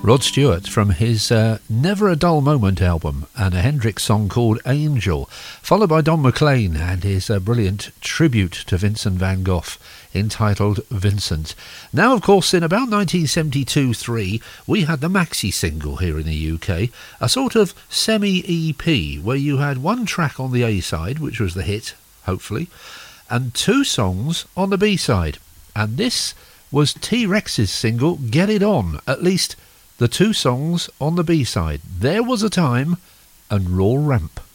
Rod Stewart from his Never a Dull Moment album, and a Hendrix song called Angel, followed by Don McLean and his brilliant tribute to Vincent van Gogh entitled Vincent. Now, of course, in about 1972-3, we had the maxi single here in the UK, a sort of semi-EP where you had one track on the A side, which was the hit, hopefully, and two songs on the B side. And this was T-Rex's single Get It On, at least the two songs on the B-side, There Was a Time and Raw Ramp.